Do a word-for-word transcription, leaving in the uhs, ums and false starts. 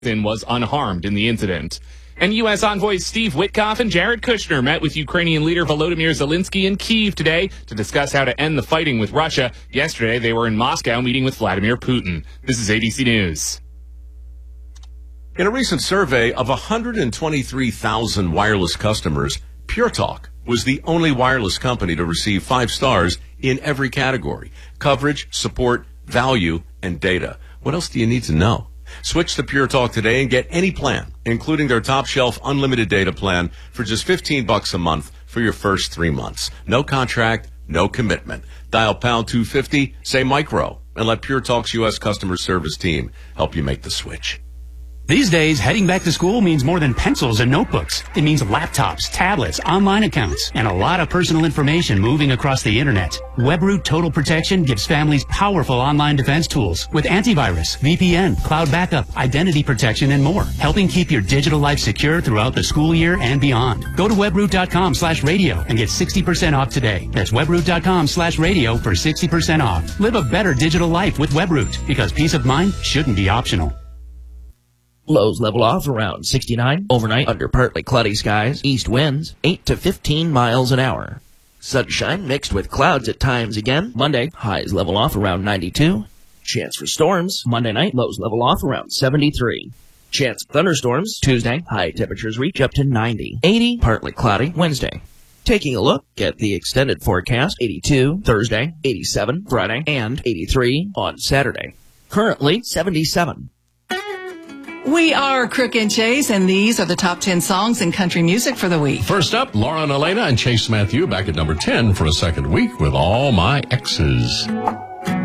was unharmed in the incident. And U S envoys Steve Witkoff and Jared Kushner met with Ukrainian leader Volodymyr Zelensky in Kyiv today to discuss how to end the fighting with Russia. Yesterday, they were in Moscow meeting with Vladimir Putin. This is A B C News. In a recent survey of one hundred twenty-three thousand wireless customers, Pure Talk was the only wireless company to receive five stars in every category: coverage, support, value, and data. What else do you need to know? Switch to Pure Talk today and get any plan, including their top shelf unlimited data plan, for just fifteen bucks a month for your first three months. No contract, no commitment. Dial pound two fifty, say micro, and let Pure Talk's U S customer service team help you make the switch. These days, heading back to school means more than pencils and notebooks. It means laptops, tablets, online accounts, and a lot of personal information moving across the internet. WebRoot Total Protection gives families powerful online defense tools with antivirus, V P N, cloud backup, identity protection, and more, helping keep your digital life secure throughout the school year and beyond. Go to webroot.com slash radio and get sixty percent off today. That's webroot.com slash radio for sixty percent off. Live a better digital life with WebRoot, because peace of mind shouldn't be optional. Lows level off around sixty-nine. Overnight, under partly cloudy skies. East winds, eight to fifteen miles an hour. Sunshine mixed with clouds at times again. Monday, highs level off around ninety-two. Chance for storms. Monday night, lows level off around seventy-three. Chance of thunderstorms. Tuesday, high temperatures reach up to ninety. eighty, partly cloudy. Wednesday. Taking a look at the extended forecast. eighty-two Thursday, eighty-seven Friday, and eighty-three on Saturday. Currently, seventy-seven. We are Crook and Chase, and these are the top ten songs in country music for the week. First up, Laura and Elena and Chase Matthew back at number ten for a second week with All My Exes.